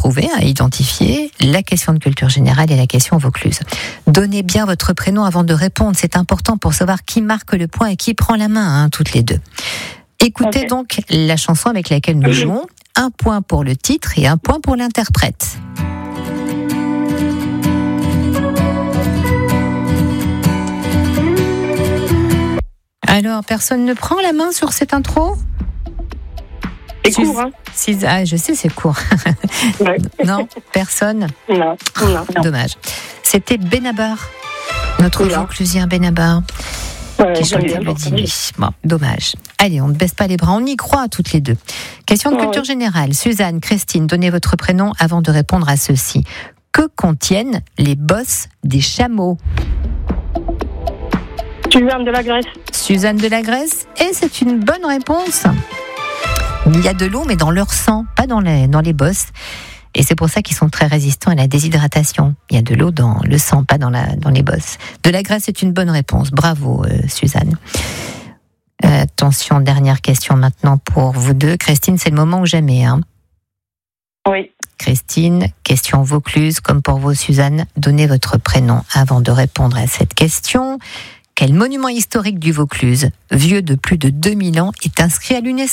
trouver, à identifier la question de culture générale et la question Vaucluse. Donnez bien votre prénom avant de répondre. C'est important pour savoir qui marque le point et qui prend la main, toutes les deux. Écoutez donc la chanson avec laquelle nous jouons. 1 point pour le titre et 1 point pour l'interprète. Alors, personne ne prend la main sur cette intro ? C'est court, hein ? Je sais, c'est court. Ouais. Non, personne ? Non. Dommage. C'était Benabar, notre Vauclusien Benabar, qui chantait le Dimi. Bon, dommage. Allez, on ne baisse pas les bras, on y croit toutes les deux. Question de culture générale. Suzanne, Christine, donnez votre prénom avant de répondre à ceci. Que contiennent les bosses des chameaux ? Suzanne de la Grèce. Suzanne de la Grèce, et c'est une bonne réponse. Il y a de l'eau, mais dans leur sang, pas dans les bosses. Et c'est pour ça qu'ils sont très résistants à la déshydratation. Il y a de l'eau dans le sang, pas dans les bosses. De la Grèce, c'est une bonne réponse. Bravo, Suzanne. Attention, dernière question maintenant pour vous deux. Christine, c'est le moment ou jamais, Oui. Christine, question Vaucluse, comme pour vous, Suzanne. Donnez votre prénom avant de répondre à cette question. Quel monument historique du Vaucluse, vieux de plus de 2000 ans, est inscrit à l'UNESCO ?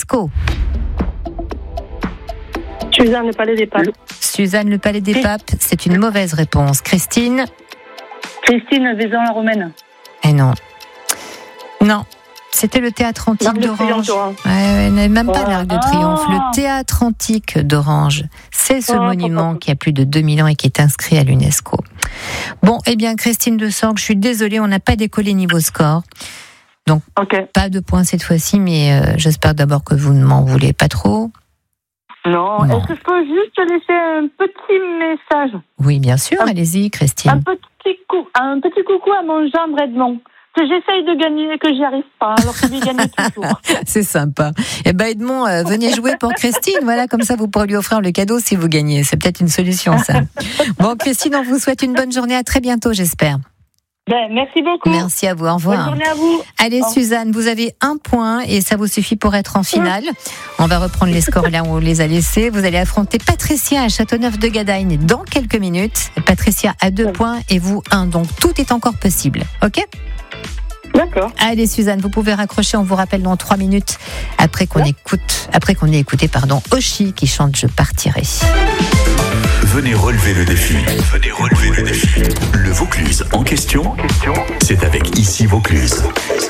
Suzanne, le Palais des Papes. Suzanne, le Palais des Papes, c'est une mauvaise réponse. Christine ? Christine, Vaison-la-Romaine. Eh non. Non. C'était le Théâtre Antique d'Orange. Même pas l'Arc de Triomphe. Le Théâtre Antique d'Orange. C'est ce monument qui a plus de 2000 ans et qui est inscrit à l'UNESCO. Bon, eh bien, Christine de Sorgue, je suis désolée, on n'a pas décollé niveau score. Donc, pas de points cette fois-ci, mais j'espère d'abord que vous ne m'en voulez pas trop. Non. Est-ce que je peux juste laisser un petit message ? Oui, bien sûr, allez-y, Christine. Un petit coucou à mon gendre Edmond. Que j'essaye de gagner et que j'y arrive pas, alors que lui gagne toujours. C'est sympa. Eh ben Edmond, venez jouer pour Christine. Voilà, comme ça vous pourrez lui offrir le cadeau si vous gagnez. C'est peut-être une solution, ça. Bon, Christine, on vous souhaite une bonne journée. À très bientôt, j'espère. Merci beaucoup. Merci à vous. Au revoir. Bonne journée à vous. Allez, Suzanne, vous avez 1 point et ça vous suffit pour être en finale. On va reprendre les scores là où on les a laissés. Vous allez affronter Patricia à Châteauneuf-de-Gadagne dans quelques minutes. Patricia a 2 points et vous 1. Donc tout est encore possible. OK ? D'accord. Allez, Suzanne, vous pouvez raccrocher. On vous rappelle dans 3 minutes après qu'on ait écouté, Oshi qui chante Je partirai. Venez relever le défi. Le Vaucluse en question, c'est avec Ici Vaucluse.